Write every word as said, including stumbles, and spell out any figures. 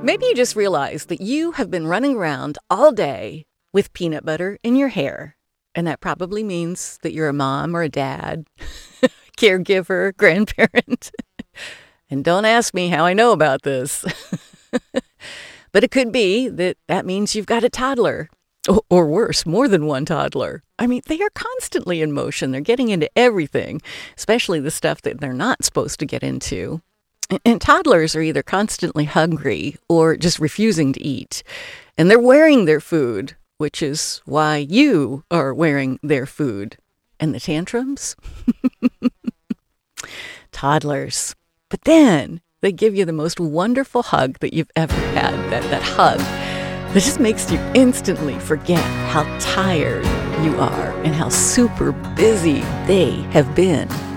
Maybe you just realized that you have been running around all day with peanut butter in your hair. And that probably means that you're a mom or a dad, caregiver, grandparent. And don't ask me how I know about this. But it could be that that means you've got a toddler. Or, or worse, more than one toddler. I mean, they are constantly in motion. They're getting into everything, especially the stuff that they're not supposed to get into. And, and toddlers are either constantly hungry or just refusing to eat. And they're wearing their food, which is why you are wearing their food. And the tantrums? Toddlers. But then they give you the most wonderful hug that you've ever had. That, that hug that just makes you instantly forget how tired you are and how super busy they have been.